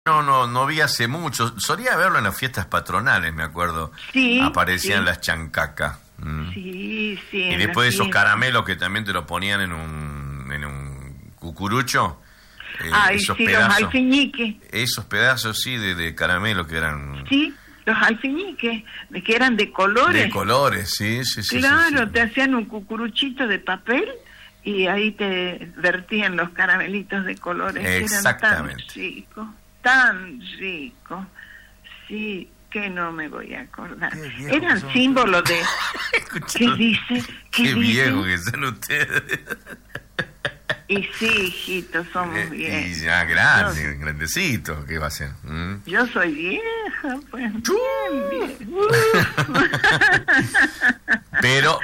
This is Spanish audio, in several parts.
no vi hace mucho. Solía verlo en las fiestas patronales, me acuerdo. Sí. Aparecían las chancacas. Sí. Y después de esos caramelos que también te lo ponían en un cucurucho. Esos pedazos, los alfeñiques. Esos pedazos, sí, de caramelo que eran... Sí, los alfeñiques, que eran de colores. De colores, sí. Claro, sí. te hacían un cucuruchito de papel y ahí te vertían los caramelitos de colores. Exactamente. Eran tan ricos. Sí, que no me voy a acordar. Eran símbolos de... ¿Qué dice? Qué viejo que son ustedes. Y sí, hijito, somos viejos. Y ya grandecito, ¿qué va a ser? Yo soy vieja, pues bien. Pero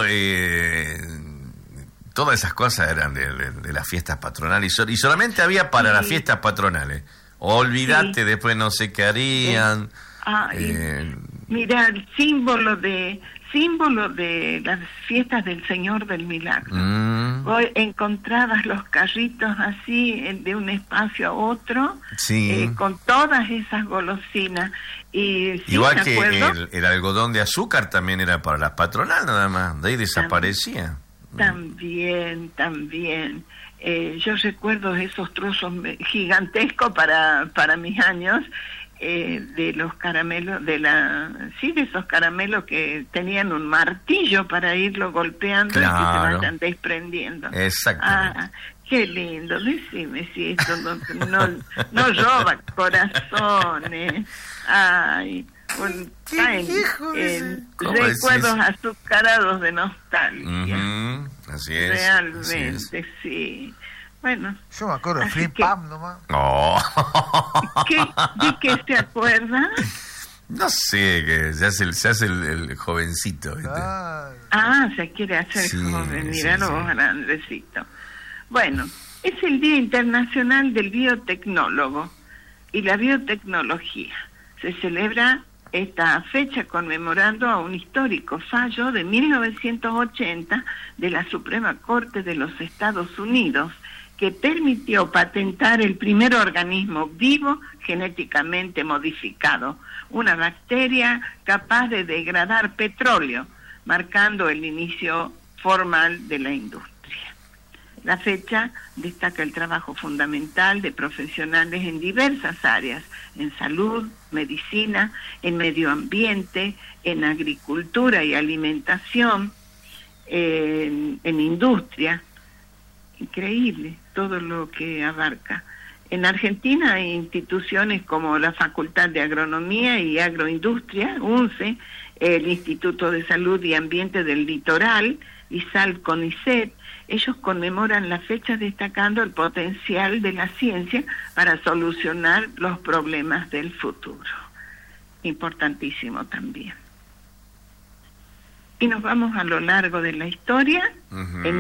todas esas cosas eran de las fiestas patronales y solamente había para las fiestas patronales. Olvídate, después no sé qué harían. Mira, el símbolo de las fiestas del Señor del Milagro. Vos encontrabas los carritos así de un espacio a otro, con todas esas golosinas. Y igual que el algodón de azúcar también era para las patronales nada más, de ahí desaparecía. También. Yo recuerdo esos trozos gigantescos para mis años, de los caramelos, de esos caramelos que tenían un martillo para irlo golpeando, y que se vayan desprendiendo. Exactamente. Qué lindo, decime si esto no roba corazones. Ay, caen recuerdos azucarados de nostalgia. Así es. Realmente, sí. Bueno. Yo me acuerdo de Flip Pam nomás. ¿De qué se acuerda? No sé, que se hace el jovencito, ¿viste? Se quiere hacer joven, míralo vos, grandecito. Bueno, es el Día Internacional del Biotecnólogo y la biotecnología. Se celebra esta fecha conmemorando a un histórico fallo de 1980 de la Suprema Corte de los Estados Unidos, que permitió patentar el primer organismo vivo genéticamente modificado, una bacteria capaz de degradar petróleo, marcando el inicio formal de la industria. La fecha destaca el trabajo fundamental de profesionales en diversas áreas, en salud, medicina, en medio ambiente, en agricultura y alimentación, en industria. Increíble todo lo que abarca. En Argentina hay instituciones como la Facultad de Agronomía y Agroindustria, UNCE, el Instituto de Salud y Ambiente del Litoral, ISAL CONICET. Ellos conmemoran la fecha destacando el potencial de la ciencia para solucionar los problemas del futuro. Importantísimo también. Y nos vamos a lo largo de la historia. En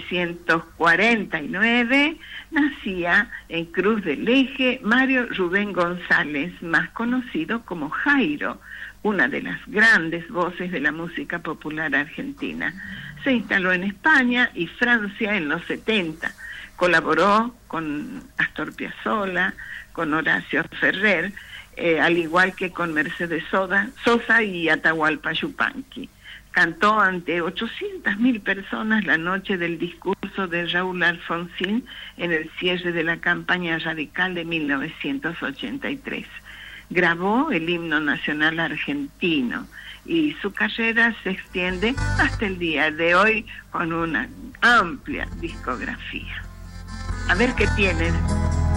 1949 nacía en Cruz del Eje Mario Rubén González, más conocido como Jairo, una de las grandes voces de la música popular argentina. Se instaló en España y Francia en los 70. Colaboró con Astor Piazzolla, con Horacio Ferrer, al igual que con Mercedes Sosa y Atahualpa Yupanqui. Cantó ante 800.000 personas la noche del discurso de Raúl Alfonsín en el cierre de la campaña radical de 1983. Grabó el himno nacional argentino y su carrera se extiende hasta el día de hoy con una amplia discografía. A ver qué tiene.